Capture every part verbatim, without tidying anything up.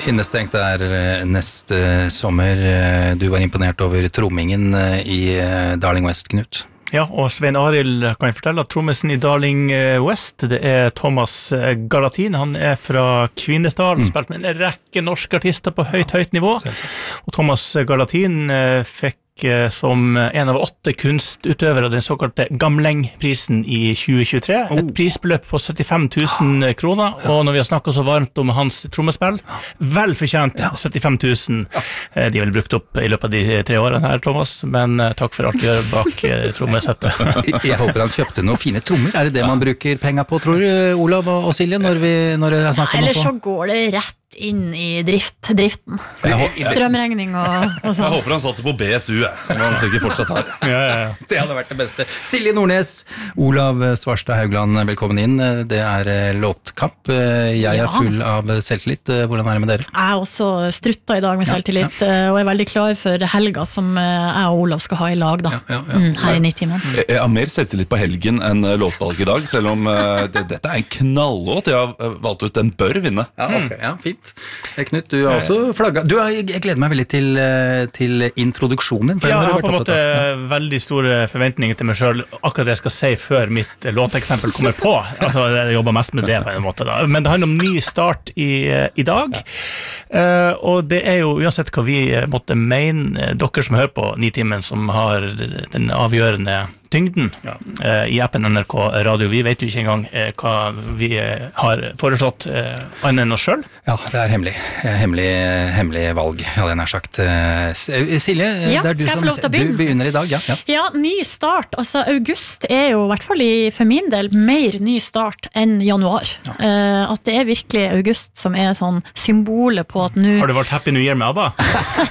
Innestengt er neste sommer. Du var imponert over trommingen i Darling West, Knut. Ja, og Svein Arild kan jeg fortelle at trommesen i Darling West, det er Thomas Galatin. Han er fra Kvinesdal og mm. spilt med en rekke norske artister på høyt, høyt nivå. Og Thomas Galatin fikk som en av åtte kunstutøvere den såkalte Gamleng-prisen i tjue tjuetre. Et prisbeløp på syttifem tusen kroner, og når vi har snakket så varmt om hans trommespill, vel fortjent syttifem tusen. De er vel brukt opp i løpet av de tre årene her, Thomas, men takk for alt du gjør bak trommesettet. Jeg håper han kjøpte noen fine trommer. Er det det man bruker penger på, tror du, Olav og Silje, når vi når jeg snakker om det? Eller så går det rett inn i drift, driften. Strømregning og, og sånn. Jeg håper han satt på B S U, som han sikkert fortsatt har. Ja, ja, ja. Det hadde vært det beste. Silje Nordnes, Olav Svarstad Haugland, velkommen inn. Det er låtkamp. Jeg er full av selvtillit. Hvordan er det med dere? Jeg er også strutta i dag med selvtillit, ja, ja. Og er veldig klar for helga som jeg og Olav skal ha i lag da, ja, ja, ja. Mm, her i Nitimen. Jeg har mer selvtillit på helgen enn låtvalg i dag, selv om det, dette er en knalllåt. Jeg har valgt ut den bør vinne. Ja, ok, ja, fint. Knut, du har også flagget. Du har, jeg gleder meg veldig til, til introduksjonen. Ja, jeg har på en måte veldig store forventninger til meg selv, akkurat det jeg skal si før mitt låteksempel kommer på. Altså, jeg jobber mest med det på en måte da. Men det handler om ny start i, i dag, uh, og det er jo uansett hva vi måtte mene, dere som hører på Nitimen, som har den avgjørende tyngden ja. uh, i appen N R K Radio. Vi vet jo ikke engang uh, hva vi uh, har foreslått uh, annet enn oss selv. Ja, det er hemmelig. Hemmelig, hemmelig valg, hadde jeg nær sagt. Silje, ja, det er du som du begynner i dag. Ja, ja. ja, ny start. Altså, august er jo, i hvert fall i, for min del, mer ny start enn januar. Ja. Uh, at det er virkelig august som er sånn symbolet på at nå... Har du vært Happy New Year med ABBA?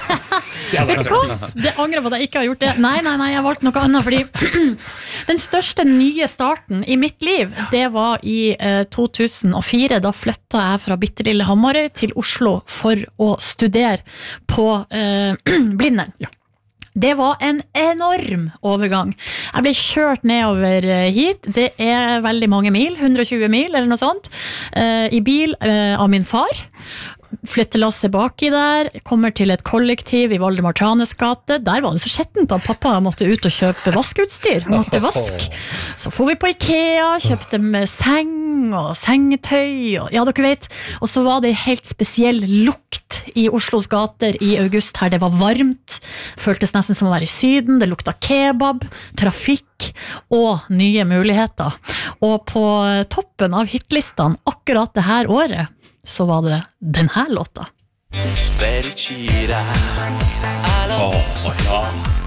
Vet du hva? Det angrer på at jeg ikke har gjort det. Nei, nei, nei, jeg har valgt noe annet, fordi den største nye starten i mitt liv, det var i eh, to tusen og fire. Da flyttet jeg fra bittelille Hamarøy til Oslo for å studere på eh, Blindern. Ja. Det var en enorm overgang. Jeg ble kjørt nedover hit. Det er veldig mange mil, hundre og tjue mil eller noe sånt, eh, i bil eh, av min far. Flyttelasset baki der, kommer til et kollektiv i Valdemar Tranes gate. Der var det så skjettent at pappa måtte ut og kjøpe vaskeutstyr. Han måtte vaske. Så får vi på Ikea, kjøpte med seng og sengetøy, og, ja, dere vet. Og så var det helt spesiell lukt i Oslos gater i august her. Det var varmt, føltes nesten som å være i Syden. Det lukta kebab, trafikk og nye muligheter. Og på toppen av hitlistene akkurat det her året så var det den her låta. Åh, oh, ja.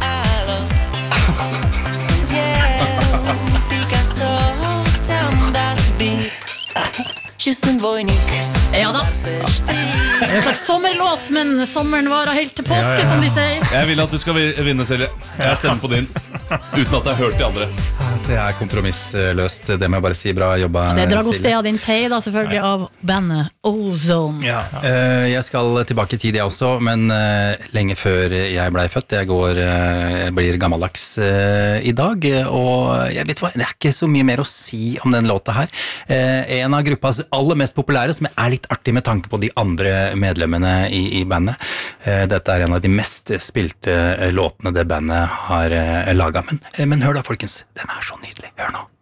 Ja da. Det er en slags sommerlåt, men sommeren varer helt til påske, ja, ja. Som de sier. Jeg vil at du skal vinne, Silje. Jeg stemmer på din, uten at jeg har hørt de andre. Det er kompromissløst, det må jeg bare si. Bra jobba, Silje. Det er Dragostea din tei, da, selvfølgelig, av bandet Ozone. Ja. Jeg skal tilbake i tid, jeg også, men lenge før jeg ble født. Jeg går, jeg blir gammeldags i dag, og jeg vet hva, det er ikke så mye mer å si om den låta her. En av gruppas aller mest populære, som er litt artig med tanke på de andre medlemmene i, i bandet. Dette er en av de mest spilte låtene det bandet har laget. Men, men hør da, folkens, den er så nydelig. Hør nå.